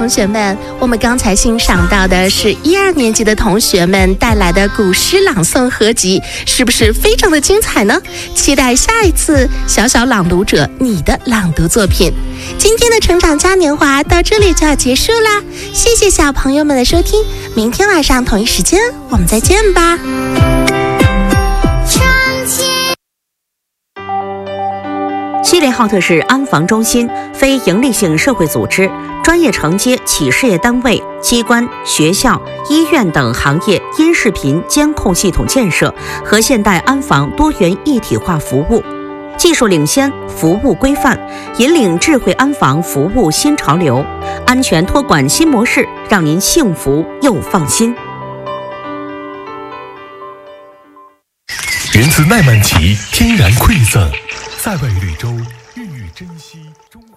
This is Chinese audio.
学们，我们刚才欣赏到的是1、2年级的同学们带来的古诗朗诵合集，是不是非常的精彩呢？期待下一次小小朗读者你的朗读作品。今天的成长嘉年华到这里就要结束啦，谢谢小朋友们的收听，明天晚上同一时间我们再见吧。 锡林浩特市安防中心非营利性社会组织，专业承接企事业单位、机关、学校、医院等行业音视频监控系统建设和现代安防多元一体化服务，技术领先，服务规范，引领智慧安防服务新潮流，安全托管新模式，让您幸福又放心。 源自奈曼奇天然馈赠，在外绿洲孕育珍惜中。